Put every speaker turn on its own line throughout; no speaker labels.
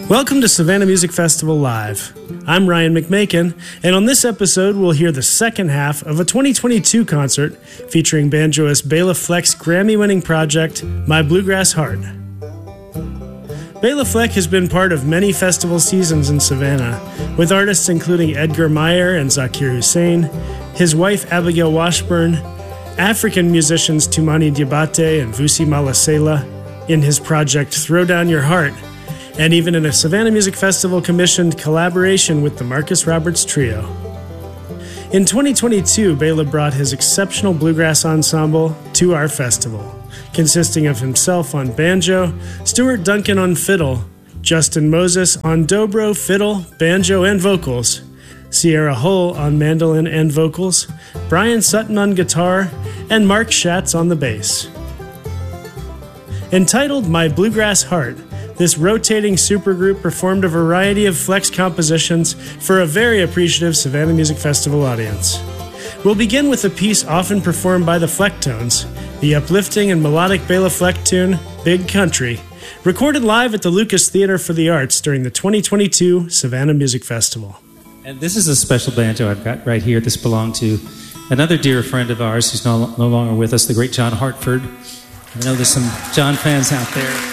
Welcome to Savannah Music Festival Live. I'm Ryan McMakin, and on this episode we'll hear the second half of a 2022 concert featuring banjoist Bela Fleck's Grammy-winning project, My Bluegrass Heart. Bela Fleck has been part of many festival seasons in Savannah, with artists including Edgar Meyer and Zakir Hussain, his wife Abigail Washburn, African musicians Tumani Diabate and Vusi Malasela in his project Throw Down Your Heart, and even in a Savannah Music Festival commissioned collaboration with the Marcus Roberts Trio. In 2022, Bela brought his exceptional bluegrass ensemble to our festival, consisting of himself on banjo, Stuart Duncan on fiddle, Justin Moses on dobro, fiddle, banjo, and vocals, Sierra Hull on mandolin and vocals, Brian Sutton on guitar, and Mark Schatz on the bass. Entitled My Bluegrass Heart, this rotating supergroup performed a variety of Fleck's compositions for a very appreciative Savannah Music Festival audience. We'll begin with a piece often performed by the Flecktones, the uplifting and melodic Bela Fleck tune, Big Country, recorded live at the Lucas Theater for the Arts during the 2022 Savannah Music Festival.
And this is a special banjo I've got right here. This belonged to another dear friend of ours who's no longer with us, the great John Hartford. I know there's some John fans out there.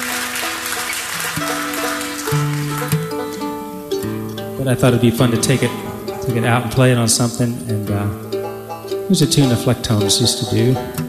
But I thought it'd be fun to take it out and play it on something. And here's a tune the Flecktones used to do.